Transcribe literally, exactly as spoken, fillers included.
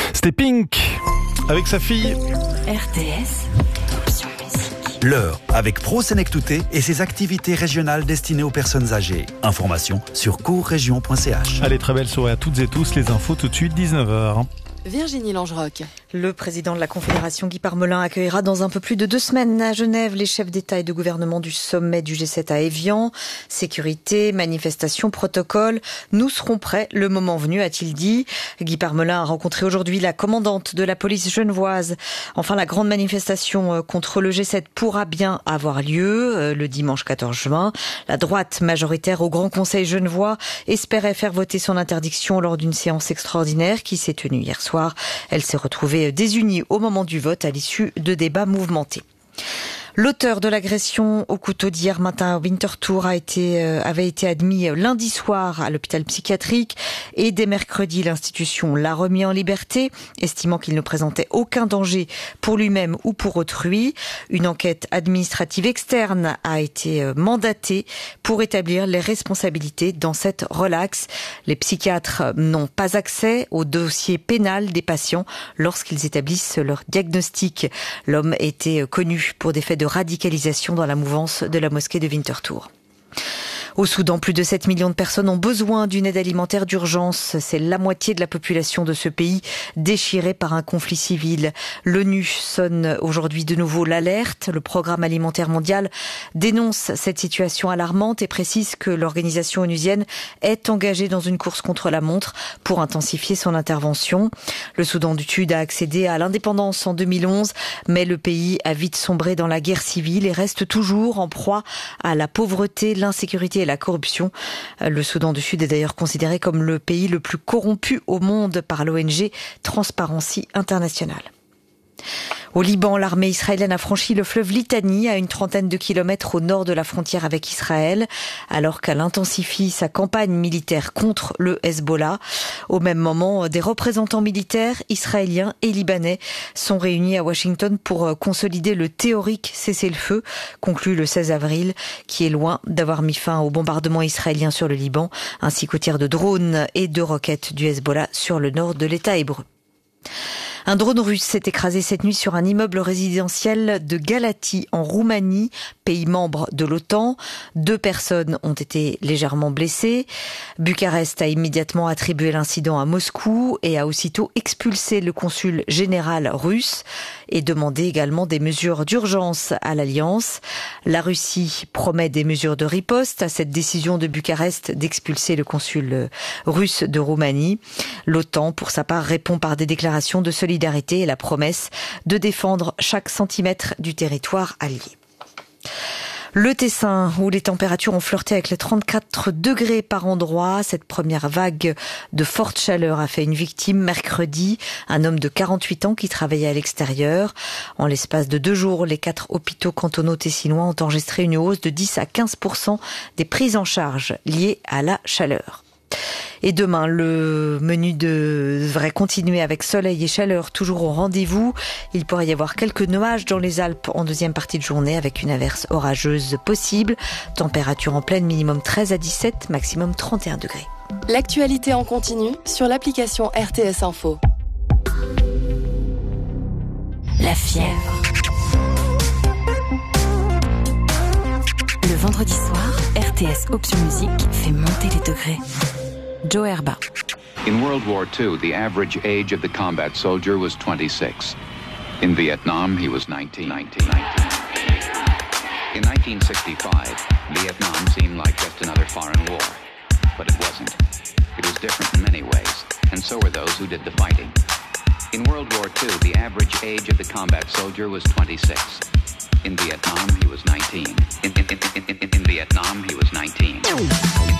C'était Pink avec sa fille. R T S Option Musique. L'heure avec Pro Senectute et ses activités régionales destinées aux personnes âgées. Information sur courregion point c h. Allez, très belle soirée à toutes et tous. Les infos tout de suite, dix-neuf heures. Virginie Langeroc. Le président de la Confédération, Guy Parmelin, accueillera dans un peu plus de deux semaines à Genève les chefs d'État et de gouvernement du sommet du G sept à Évian. Sécurité, manifestation, protocole, nous serons prêts le moment venu, a-t-il dit. Guy Parmelin a rencontré aujourd'hui la commandante de la police genevoise. Enfin, la grande manifestation contre le G sept pourra bien avoir lieu le dimanche quatorze juin. La droite majoritaire au Grand Conseil genevois espérait faire voter son interdiction lors d'une séance extraordinaire qui s'est tenue hier soir. Elle s'est retrouvée désunie au moment du vote à l'issue de débats mouvementés. L'auteur de l'agression au couteau d'hier matin à Winterthur a été, euh, avait été admis lundi soir à l'hôpital psychiatrique et dès mercredi, l'institution l'a remis en liberté, estimant qu'il ne présentait aucun danger pour lui-même ou pour autrui. Une enquête administrative externe a été mandatée pour établir les responsabilités dans cette relaxe. Les psychiatres n'ont pas accès au dossier pénal des patients lorsqu'ils établissent leur diagnostic. L'homme était connu pour des faits de radicalisation dans la mouvance de la mosquée de Winterthur. Au Soudan, plus de sept millions de personnes ont besoin d'une aide alimentaire d'urgence. C'est la moitié de la population de ce pays déchiré par un conflit civil. L'ONU sonne aujourd'hui de nouveau l'alerte. Le Programme alimentaire mondial dénonce cette situation alarmante et précise que l'organisation onusienne est engagée dans une course contre la montre pour intensifier son intervention. Le Soudan du Sud a accédé à l'indépendance en deux mille onze, mais le pays a vite sombré dans la guerre civile et reste toujours en proie à la pauvreté, l'insécurité et la corruption. Le Soudan du Sud est d'ailleurs considéré comme le pays le plus corrompu au monde par l'O N G Transparency International. Au Liban, l'armée israélienne a franchi le fleuve Litani à une trentaine de kilomètres au nord de la frontière avec Israël, alors qu'elle intensifie sa campagne militaire contre le Hezbollah. Au même moment, des représentants militaires israéliens et libanais sont réunis à Washington pour consolider le théorique cessez-le-feu, conclu le seize avril, qui est loin d'avoir mis fin au bombardement israélien sur le Liban, ainsi qu'aux tirs de drones et de roquettes du Hezbollah sur le nord de l'État hébreu. Un drone russe s'est écrasé cette nuit sur un immeuble résidentiel de Galatie en Roumanie, pays membre de l'OTAN. Deux personnes ont été légèrement blessées. Bucarest a immédiatement attribué l'incident à Moscou et a aussitôt expulsé le consul général russe et demandé également des mesures d'urgence à l'Alliance. La Russie promet des mesures de riposte à cette décision de Bucarest d'expulser le consul russe de Roumanie. L'OTAN, pour sa part, répond par des déclarations de solidarité et la promesse de défendre chaque centimètre du territoire allié. Le Tessin, où les températures ont flirté avec les trente-quatre degrés par endroit. Cette première vague de forte chaleur a fait une victime mercredi, un homme de quarante-huit ans qui travaillait à l'extérieur. En l'espace de deux jours, les quatre hôpitaux cantonaux tessinois ont enregistré une hausse de dix à quinze pour cent des prises en charge liées à la chaleur. Et demain, le menu devrait continuer avec soleil et chaleur toujours au rendez-vous. Il pourrait y avoir quelques nuages dans les Alpes en deuxième partie de journée avec une averse orageuse possible. Température en pleine minimum treize à dix-sept, maximum trente et un degrés. L'actualité en continu sur l'application R T S Info. La fièvre. Le vendredi soir, R T S Option Musique fait monter les degrés. Joe Herba. In World War Two, the average age of the combat soldier was twenty-six. In Vietnam, he was nineteen. nineteen, nineteen. In nineteen sixty-five, Vietnam seemed like just another foreign war. But it wasn't. It was different in many ways, and so were those who did the fighting. In World War Two, the average age of the combat soldier was twenty-six. In Vietnam, he was nineteen. In, in, in, in, in, in Vietnam, he was nineteen.